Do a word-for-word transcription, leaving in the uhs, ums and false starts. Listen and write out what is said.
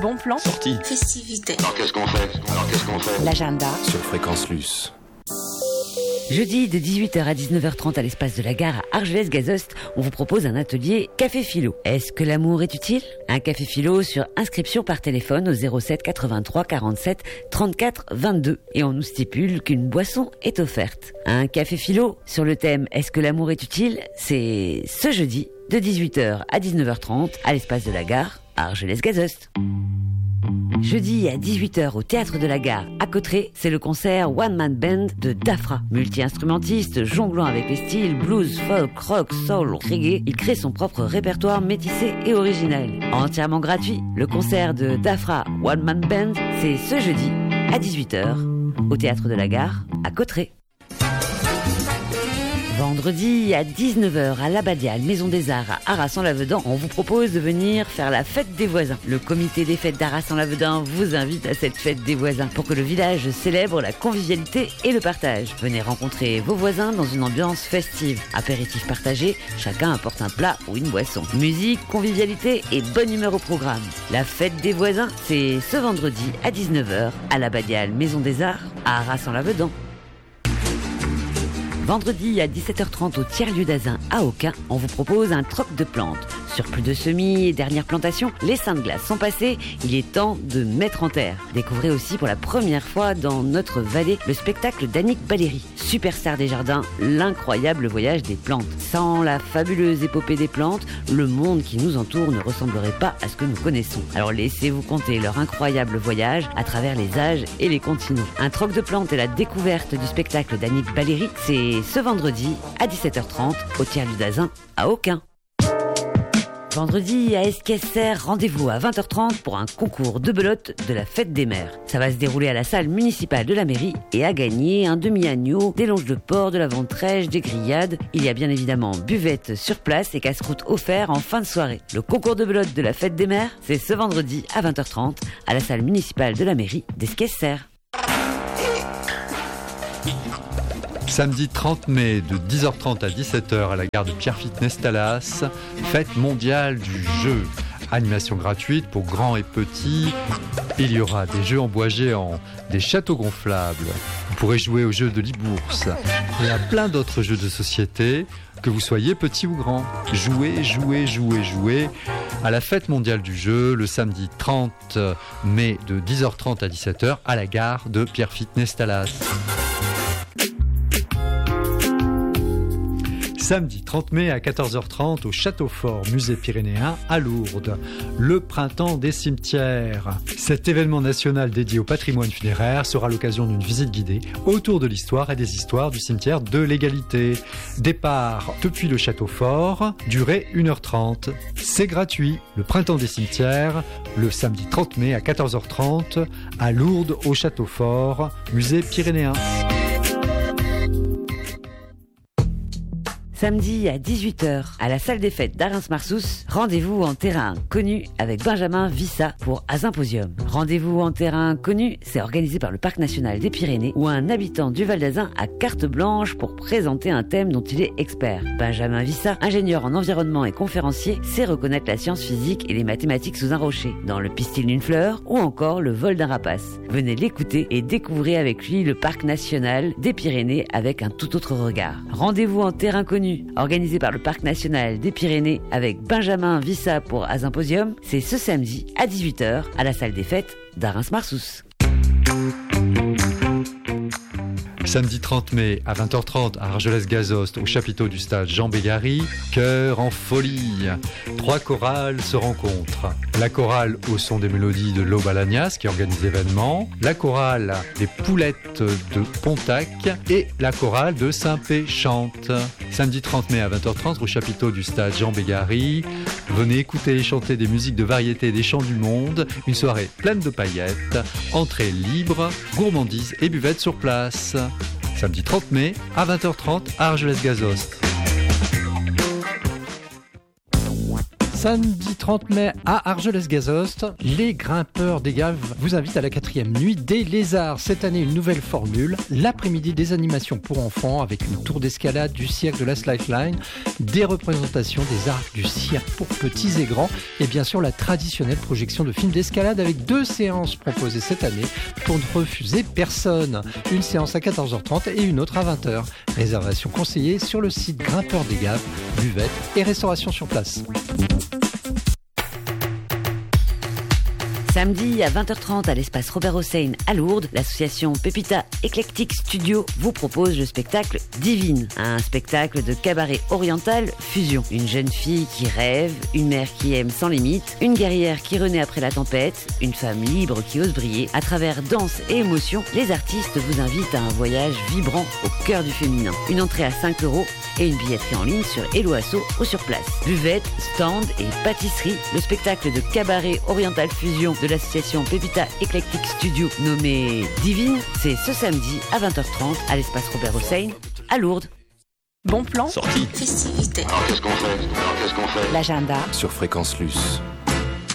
bons plans, sorties, festivités. Alors qu'est-ce qu'on fait Alors qu'est-ce qu'on fait l'agenda sur Fréquence Luce. Jeudi de dix-huit heures à dix-neuf heures trente à l'espace de la gare à Argelès-Gazost, on vous propose un atelier Café Philo. Est-ce que l'amour est utile ? Un Café Philo sur inscription par téléphone au zéro sept quatre-vingt-trois quarante-sept trente-quatre vingt-deux et on nous stipule qu'une boisson est offerte. Un Café Philo sur le thème Est-ce que l'amour est utile ? C'est ce jeudi de dix-huit heures à dix-neuf heures trente à l'espace de la gare à Argelès-Gazost. Jeudi à dix-huit heures au Théâtre de la Gare à Cauterets, c'est le concert One Man Band de Dafra. Multi-instrumentiste, jonglant avec les styles blues, folk, rock, soul, reggae, il crée son propre répertoire métissé et original. Entièrement gratuit, le concert de Dafra One Man Band, c'est ce jeudi à dix-huit heures au Théâtre de la Gare à Cauterets. Vendredi à dix-neuf heures à l'Abbadiale, Maison des Arts à Arras-en-Lavedan, on vous propose de venir faire la fête des voisins. Le comité des fêtes d'Arras-en-Lavedan vous invite à cette fête des voisins pour que le village célèbre la convivialité et le partage. Venez rencontrer vos voisins dans une ambiance festive. Apéritif partagé, chacun apporte un plat ou une boisson. Musique, convivialité et bonne humeur au programme. La fête des voisins, c'est ce vendredi à dix-neuf heures à l'Abbadiale, Maison des Arts à Arras-en-Lavedan. Vendredi à dix-sept heures trente au Tiers-Lieu d'Azun à Aucun, on vous propose un troc de plantes. Surplus de semis et dernière plantation, les seins de glace sont passés, il est temps de mettre en terre. Découvrez aussi pour la première fois dans notre vallée le spectacle d'Annick Baléry, superstar des jardins, l'incroyable voyage des plantes. Sans la fabuleuse épopée des plantes, le monde qui nous entoure ne ressemblerait pas à ce que nous connaissons. Alors laissez-vous compter leur incroyable voyage à travers les âges et les continents. Un troc de plantes et la découverte du spectacle d'Annick Baléry, c'est ce vendredi à dix-sept heures trente au Tiers-Lieu d'Azun à Aucun. Vendredi à Esquesser, rendez-vous à vingt heures trente pour un concours de belote de la fête des mères. Ça va se dérouler à la salle municipale de la mairie et à gagner un demi-agneau, des longes de porc, de la ventrèche, des grillades. Il y a bien évidemment buvette sur place et casse-croûte offert en fin de soirée. Le concours de belote de la fête des mères, c'est ce vendredi à vingt heures trente à la salle municipale de la mairie d'Esquesser. Samedi trente mai de dix heures trente à dix-sept heures à la gare de Pierrefitte-Nestalas, fête mondiale du jeu. Animation gratuite pour grands et petits. Il y aura des jeux en bois géants, des châteaux gonflables. Vous pourrez jouer aux jeux de l'e-bourse et à plein d'autres jeux de société, que vous soyez petit ou grand. Jouez, jouez, jouez, jouez à la fête mondiale du jeu le samedi trente mai de dix heures trente à dix-sept heures à la gare de Pierrefitte-Nestalas. Samedi trente mai à quatorze heures trente au Château Fort, musée pyrénéen à Lourdes, le printemps des cimetières. Cet événement national dédié au patrimoine funéraire sera l'occasion d'une visite guidée autour de l'histoire et des histoires du cimetière de l'Égalité. Départ depuis le Château Fort, durée une heure trente. C'est gratuit. Le printemps des cimetières, le samedi trente mai à quatorze heures trente à Lourdes au Château Fort, musée pyrénéen. Samedi à dix-huit heures, à la salle des fêtes d'Arens-Marsous, rendez-vous en terrain connu avec Benjamin Vissa pour Azymposium. Rendez-vous en terrain connu, c'est organisé par le Parc national des Pyrénées où un habitant du Val d'Azun a carte blanche pour présenter un thème dont il est expert. Benjamin Vissa, ingénieur en environnement et conférencier, sait reconnaître la science physique et les mathématiques sous un rocher, dans le pistil d'une fleur ou encore le vol d'un rapace. Venez l'écouter et découvrez avec lui le Parc national des Pyrénées avec un tout autre regard. Rendez-vous en terrain connu organisé par le Parc national des Pyrénées avec Benjamin Vissa pour Azymposium, c'est ce samedi à dix-huit heures à la salle des fêtes d'Arens-Marsous. Samedi trente mai à vingt heures trente à Argelès-Gazost au chapiteau du stade Jean Bégary, Cœur en folie. Trois chorales se rencontrent. La chorale au son des mélodies de l'Aube à l'Agnas qui organise l'événement, la chorale des Poulettes de Pontac et la chorale de Saint-Pé chante. Samedi trente mai à vingt heures trente au chapiteau du stade Jean Bégary, venez écouter et chanter des musiques de variété des chants du monde, une soirée pleine de paillettes, entrée libre, gourmandise et buvette sur place. Samedi trente mai à vingt heures trente à Argelès-Gazost. Samedi trente mai à Argelès-Gazost, les grimpeurs des Gaves vous invitent à la quatrième nuit des lézards. Cette année, une nouvelle formule. L'après-midi, des animations pour enfants avec une tour d'escalade du cirque de la Slackline, des représentations des arts du cirque pour petits et grands et bien sûr la traditionnelle projection de films d'escalade avec deux séances proposées cette année pour ne refuser personne. Une séance à quatorze heures trente et une autre à vingt heures. Réservation conseillée sur le site Grimpeurs des Gaves, buvette et restauration sur place. Samedi à vingt heures trente à l'espace Robert Hossein à Lourdes, l'association Pépita Eclectic Studio vous propose le spectacle Divine, un spectacle de cabaret oriental fusion. Une jeune fille qui rêve, une mère qui aime sans limite, une guerrière qui renaît après la tempête, une femme libre qui ose briller. À travers danse et émotion, les artistes vous invitent à un voyage vibrant au cœur du féminin. Une entrée à cinq euros et une billetterie en ligne sur Hello Asso ou sur place. Buvette, stand et pâtisserie, le spectacle de cabaret oriental fusion de l'association Pépita Eclectic Studio nommé Divine, c'est ce samedi à vingt heures trente à l'espace Robert Hossein à Lourdes. Bon plan. Sortie. Festivité. Alors qu'est-ce qu'on fait Alors qu'est-ce qu'on fait L'agenda. Sur Fréquence Luce.